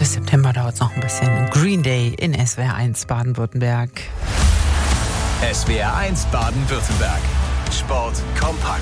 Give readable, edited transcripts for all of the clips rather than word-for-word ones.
Bis September dauert es noch ein bisschen. Green Day in SWR 1 Baden-Württemberg. SWR 1 Baden-Württemberg. Sport kompakt.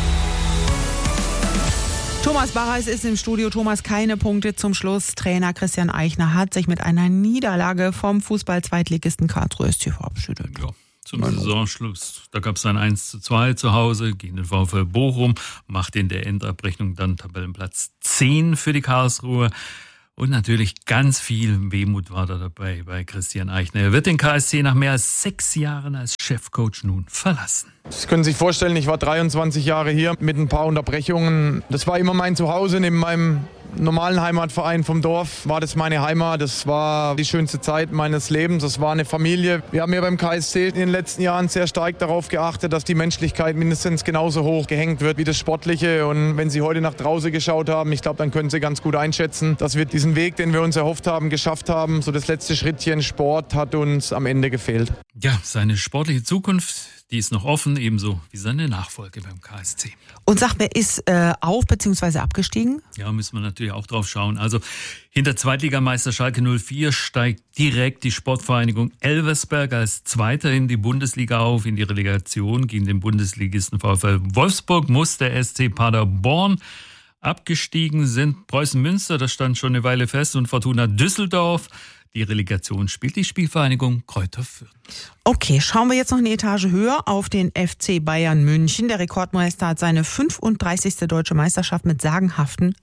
Thomas Barreis ist im Studio. Thomas, keine Punkte zum Schluss. Trainer Christian Eichner hat sich mit einer Niederlage vom Fußball-Zweitligisten Karlsruhe SC verabschiedet. Ja, zum Saisonschluss. Da gab es ein 1:2 zu Hause gegen den VfL Bochum. Macht in der Endabrechnung dann Tabellenplatz 10 für die Karlsruher. Und natürlich ganz viel Wehmut war da dabei bei Christian Eichner. Er wird den KSC nach mehr als 6 Jahren als Chefcoach nun verlassen. Sie können sich vorstellen, ich war 23 Jahre hier mit ein paar Unterbrechungen. Das war immer mein Zuhause. Neben meinem normalen Heimatverein vom Dorf war das meine Heimat. Das war die schönste Zeit meines Lebens. Das war eine Familie. Wir haben ja beim KSC in den letzten Jahren sehr stark darauf geachtet, dass die Menschlichkeit mindestens genauso hoch gehängt wird wie das Sportliche. Und wenn Sie heute nach draußen geschaut haben, ich glaube, dann können Sie ganz gut einschätzen, dass wir diesen Weg, den wir uns erhofft haben, geschafft haben. So das letzte Schrittchen Sport hat uns am Ende gefehlt. Ja, seine sportliche Zukunft, die ist noch offen, ebenso wie seine Nachfolge beim KSC. Und sag, wer ist auf- bzw. abgestiegen? Ja, müssen wir natürlich auch drauf schauen. Also hinter Zweitligameister Schalke 04 steigt direkt die Sportvereinigung Elversberg als Zweiter in die Bundesliga auf. In die Relegation gegen den Bundesligisten VfL Wolfsburg muss der SC Paderborn. Abgestiegen sind Preußen Münster, das stand schon eine Weile fest, und Fortuna Düsseldorf. Die Relegation spielt die Spielvereinigung Greuther Fürth. Okay, schauen wir jetzt noch eine Etage höher auf den FC Bayern München. Der Rekordmeister hat seine 35. deutsche Meisterschaft mit sagenhaften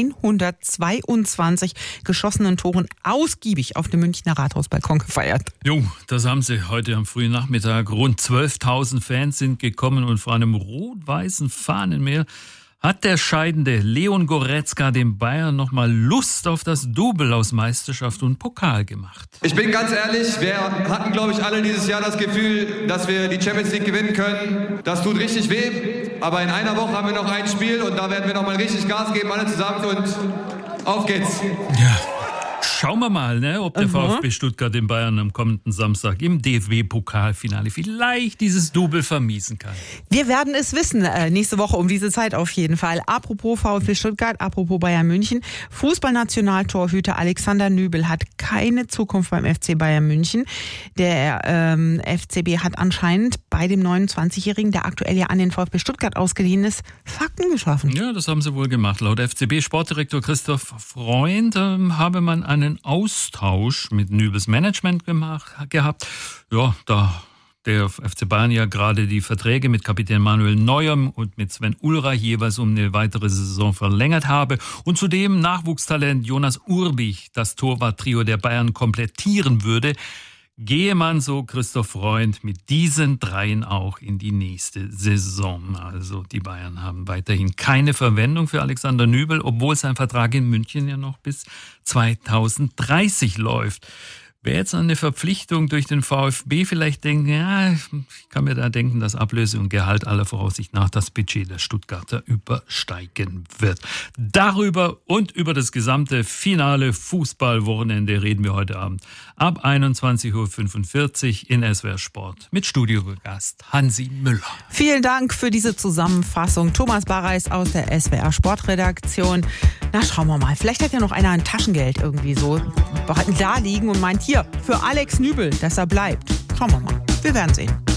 122 geschossenen Toren ausgiebig auf dem Münchner Rathausbalkon gefeiert. Jo, das haben sie heute am frühen Nachmittag. Rund 12.000 Fans sind gekommen und vor einem rot-weißen Fahnenmeer hat der scheidende Leon Goretzka dem Bayern nochmal Lust auf das Double aus Meisterschaft und Pokal gemacht. Ich bin ganz ehrlich, wir hatten, glaube ich, alle dieses Jahr das Gefühl, dass wir die Champions League gewinnen können. Das tut richtig weh, aber in einer Woche haben wir noch ein Spiel und da werden wir nochmal richtig Gas geben, alle zusammen, und auf geht's. Ja. Schauen wir mal, ob der VfB Stuttgart den Bayern am kommenden Samstag im DFB-Pokalfinale vielleicht dieses Double vermiesen kann. Wir werden es wissen, nächste Woche um diese Zeit auf jeden Fall. Apropos VfB Stuttgart, apropos Bayern München. Fußballnationaltorhüter Alexander Nübel hat keine Zukunft beim FC Bayern München. Der FCB hat anscheinend bei dem 29-Jährigen, der aktuell ja an den VfB Stuttgart ausgeliehen ist, Fakten geschaffen. Ja, das haben sie wohl gemacht. Laut FCB-Sportdirektor Christoph Freund habe man einen Austausch mit Nübels Management gehabt. Ja, da der FC Bayern ja gerade die Verträge mit Kapitän Manuel Neuer und mit Sven Ulreich jeweils um eine weitere Saison verlängert habe und zudem Nachwuchstalent Jonas Urbich das Torwarttrio der Bayern komplettieren würde, gehe man, so Christoph Freund, mit diesen dreien auch in die nächste Saison. Also die Bayern haben weiterhin keine Verwendung für Alexander Nübel, obwohl sein Vertrag in München ja noch bis 2030 läuft. Wer jetzt an eine Verpflichtung durch den VfB vielleicht denkt, ja, ich kann mir da denken, dass Ablöse und Gehalt aller Voraussicht nach das Budget der Stuttgarter übersteigen wird. Darüber und über das gesamte finale Fußballwochenende reden wir heute Abend ab 21.45 Uhr in SWR Sport mit Studiogast Hansi Müller. Vielen Dank für diese Zusammenfassung. Thomas Barreis aus der SWR Sportredaktion. Na, schauen wir mal. Vielleicht hat ja noch einer ein Taschengeld irgendwie so da liegen und meint, hier, für Alex Nübel, dass er bleibt. Schauen wir mal. Wir werden sehen.